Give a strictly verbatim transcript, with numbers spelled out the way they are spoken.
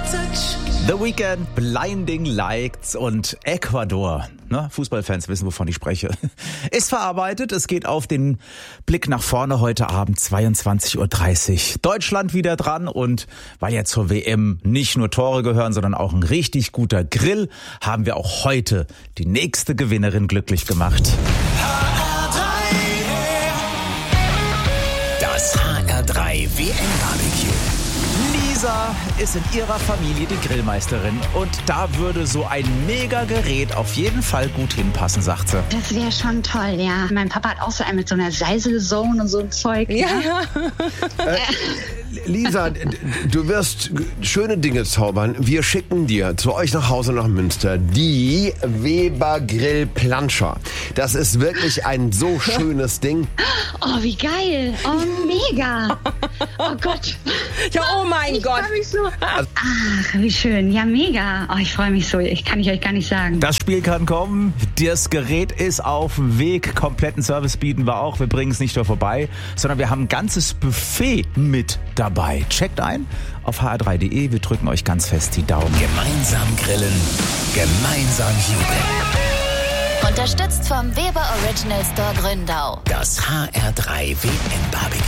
The Weeknd, Blinding Lights und Ecuador. Ne? Fußballfans wissen, wovon ich spreche. Ist verarbeitet. Es geht auf den Blick nach vorne heute Abend, zweiundzwanzig Uhr dreißig. Deutschland wieder dran und weil ja zur W M nicht nur Tore gehören, sondern auch ein richtig guter Grill, haben wir auch heute die nächste Gewinnerin glücklich gemacht. Das H R drei W M-Barbecue. Lisa ist in ihrer Familie die Grillmeisterin und da würde so ein Mega-Gerät auf jeden Fall gut hinpassen, sagt sie. Das wäre schon toll, ja. Mein Papa hat auch so einen mit so einer Seiselzone und so ein Zeug. Ja, ne? ja. Äh, Lisa, du wirst schöne Dinge zaubern. Wir schicken dir zu euch nach Hause nach Münster die Weber Grill Planscher. Das ist wirklich ein so schönes Ding. Oh, wie geil. Oh, mega. Oh Gott. Ja, oh mein Ich Gott. freue mich so. Ach, wie schön. Ja, mega. Oh, ich freue mich so. Ich kann ich euch gar nicht sagen. Das Spiel kann kommen. Das Gerät ist auf dem Weg. Kompletten Service bieten wir auch. Wir bringen es nicht nur vorbei, sondern wir haben ein ganzes Buffet mit dabei. Checkt ein auf h r drei punkt d e. Wir drücken euch ganz fest die Daumen. Gemeinsam grillen, gemeinsam jubeln. Unterstützt vom Weber Original Store Gründau. Das H R drei W M-Barbecue.